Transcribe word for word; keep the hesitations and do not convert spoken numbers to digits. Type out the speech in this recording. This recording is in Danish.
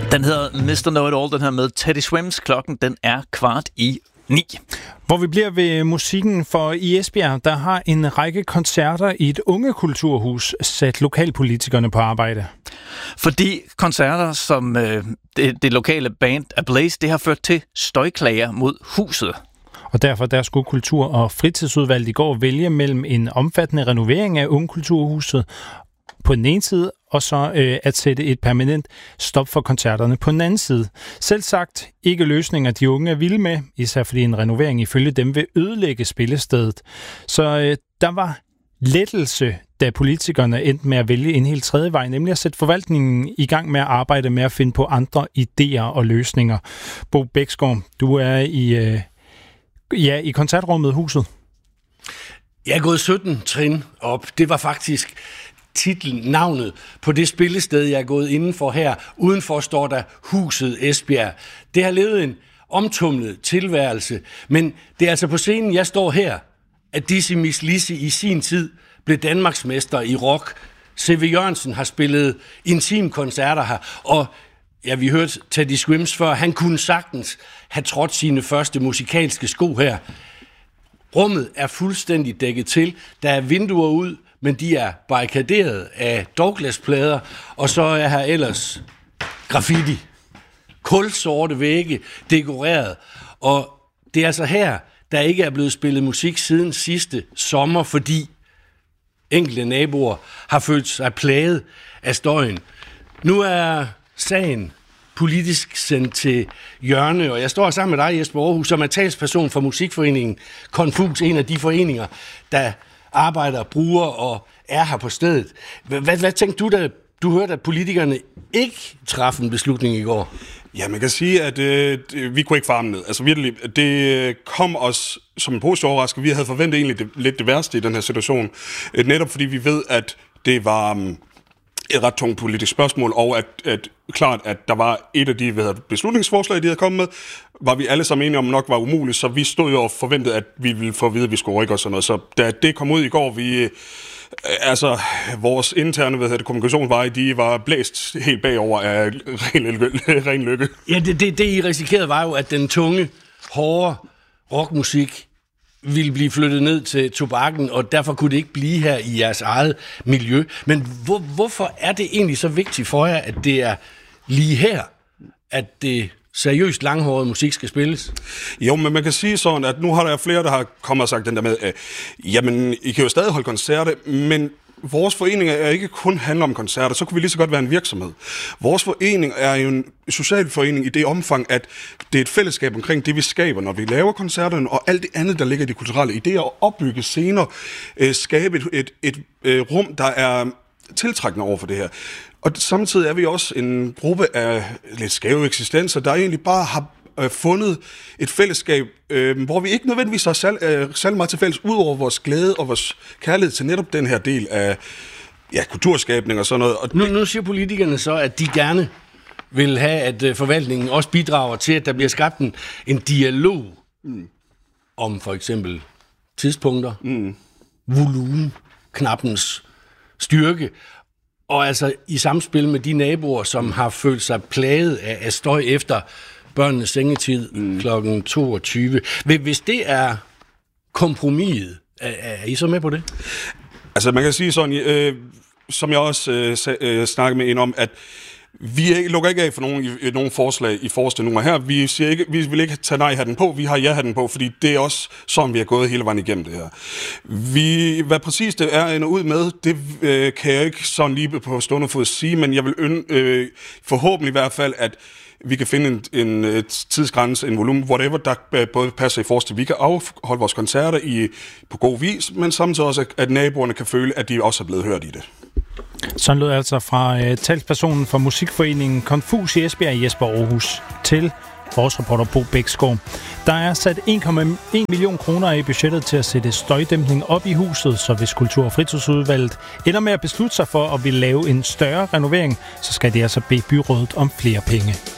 Den hedder mister Know-It-All, den her med Teddy Swims. Klokken, den er kvart i ni. Hvor vi bliver ved musikken, for i Esbjerg, der har en række koncerter i et ungekulturhus sat lokalpolitikerne på arbejde. Fordi koncerter, som øh, det, det lokale band Ablaze, det har ført til støjklager mod huset. Og derfor der skulle Kultur- og Fritidsudvalget i går vælge mellem en omfattende renovering af ungekulturhuset på den ene side, og så øh, at sætte et permanent stop for koncerterne på den anden side. Selv sagt ikke løsninger, de unge er vilde med, især fordi en renovering ifølge dem vil ødelægge spillestedet. Så øh, der var lettelse, da politikerne endte med at vælge en helt tredje vej, nemlig at sætte forvaltningen i gang med at arbejde med at finde på andre idéer og løsninger. Bo Bæksgaard, du er i, øh, ja, i koncertrummet Huset. Jeg er gået sytten trin op. Det var faktisk titlen, navnet på det spillested, jeg er gået indenfor her. Udenfor står der Huset Esbjerg. Det har levet en omtumlet tilværelse, men det er altså på scenen, jeg står her, at Dizzy Miss Lizzy i sin tid blev Danmarksmester i rock. C V Jørgensen har spillet intimkoncerter her, og ja, vi hørte Teddy Swims før, han kunne sagtens have trådt sine første musikalske sko her. Rummet er fuldstændig dækket til. Der er vinduer ud, men de er barrikaderet af Douglas-plader, og så er her ellers graffiti. Kulsorte vægge, dekoreret. Og det er altså her, der ikke er blevet spillet musik siden sidste sommer, fordi enkelte naboer har følt sig plaget af støjen. Nu er sagen politisk sendt til hjørne, og jeg står sammen med dig, Jesper Aarhus, som er talsperson for musikforeningen Confus, en af de foreninger, der arbejder, bruger og er her på stedet. Hvad, hvad tænkte du, da du hørte, at politikerne ikke træffede en beslutning i går? Ja, man kan sige, at øh, vi kunne ikke farme ned. Altså virkelig, det kom os som en positiv overraskelse. Vi havde forventet egentlig det, lidt det værste i den her situation. Netop fordi vi ved, at det var um, et ret tungt politisk spørgsmål, og at, at klart, at der var et af de hvad hedder, beslutningsforslag, de havde kommet med, var vi alle sammen enige om nok var umuligt, så vi stod jo og forventede, at vi ville få at vide, at vi skulle rykke os og noget. Så da det kom ud i går, vi... Altså, vores interne hvad hedder det, kommunikationsveje, de var blæst helt bagover af ren, ren lykke. Ja, det, det, det I risikerede var jo, at den tunge, hårde rockmusik ville blive flyttet ned til tobakken, og derfor kunne det ikke blive her i jeres eget miljø. Men hvor, hvorfor er det egentlig så vigtigt for jer, at det er lige her, at det seriøst langhåret musik skal spilles? Jo, men man kan sige sådan, at nu har der flere, der har kommet og sagt den der med, at jamen, I kan jo stadig holde koncerter, men vores forening er ikke kun handler om koncerter, så kunne vi lige så godt være en virksomhed. Vores forening er jo en social forening i det omfang, at det er et fællesskab omkring det, vi skaber, når vi laver koncerterne, og alt det andet, der ligger i de kulturelle idéer, og opbygge scener, øh, skabe et, et, et øh, rum, der er tiltrækkende over for det her. Og samtidig er vi også en gruppe af lidt skæve eksistenser, der egentlig bare har øh, fundet et fællesskab, øh, hvor vi ikke nødvendigvis har særlig øh, særlig meget til fælles, ud over vores glæde og vores kærlighed til netop den her del af ja, kulturskabning og sådan noget. Og nu, nu siger politikerne så, at de gerne vil have, at øh, forvaltningen også bidrager til, at der bliver skabt en, en dialog mm. om for eksempel tidspunkter, mm. volumen, knappens styrke, og altså i samspil med de naboer, som har følt sig plaget af, af støj efter børnenes sengetid mm. klokken toogtyve. Hvis det er kompromiset, er, er I så med på det? Altså man kan sige sådan, øh, som jeg også øh, øh, snakkede med en om, at vi ikke, lukker ikke af for nogen, i, nogen forslag i forreste nummer her. Vi siger ikke, vi vil ikke tage nej-hatten på, vi har ja-hatten på, fordi det er også sådan, vi har gået hele vejen igennem det her. Vi, hvad præcis det er ender ud med, det øh, kan jeg ikke sådan lige på stående fod sige, men jeg vil øn, øh, forhåbentlig i hvert fald, at vi kan finde en, en, en tidsgrænse, en volumen, whatever, der både passer i forreste. Vi kan afholde vores koncerter i, på god vis, men samtidig også, at naboerne kan føle, at de også er blevet hørt i det. Sådan lød altså fra uh, talspersonen for musikforeningen Confus i Esbjerg, Jesper Aarhus, til vores reporter Bo Bæksgaard. Der er sat en komma en million kroner i budgettet til at sætte støjdæmpning op i huset, så hvis Kultur- og Fritidsudvalget ender med at beslutte sig for at ville lave en større renovering, så skal de altså bede byrådet om flere penge.